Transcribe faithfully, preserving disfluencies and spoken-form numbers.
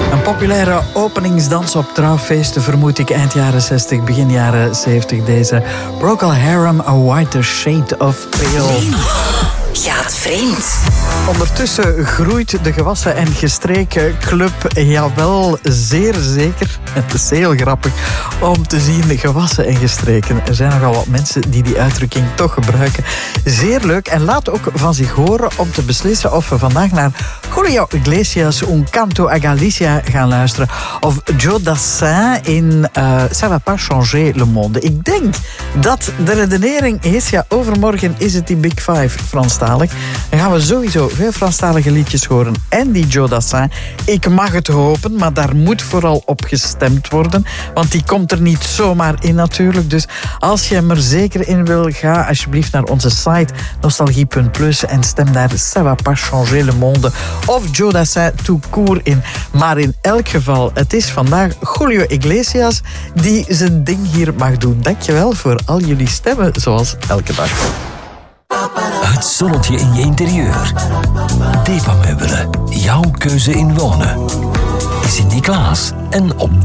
Een populaire openingsdans op trouwfeesten, vermoed ik eind jaren zestig, begin jaren zeventig. Deze Procol Harum, A Whiter Shade of Pale. Gaat vreemd. Ondertussen groeit de gewassen en gestreken club, jawel, zeer zeker. Het is heel grappig om te zien, gewassen en gestreken. Er zijn nogal wat mensen die die uitdrukking toch gebruiken. Zeer leuk en laat ook van zich horen om te beslissen of we vandaag naar Julio Iglesias, Un Canto a Galicia gaan luisteren. Of Joe Dassin in uh, Ça va pas changer le monde. Ik denk dat de redenering is, ja, overmorgen is het die Big Five Franstalig. Dan gaan we sowieso veel Franstalige liedjes horen en die Joe Dassin. Ik mag het hopen, maar daar moet vooral op gestemd worden, want die komt er niet zomaar in natuurlijk. Dus als je hem er zeker in wil, ga alsjeblieft naar onze site nostalgie punt plus en stem daar Ça va pas changer le monde of Joe Dassin tout court in. Maar in elk geval, het is vandaag Julio Iglesias die zijn ding hier mag doen. Dankjewel voor al jullie stemmen, zoals elke dag. Het zonnetje in je interieur. Depa Meubelen, jouw keuze in wonen. Sinterklaas en op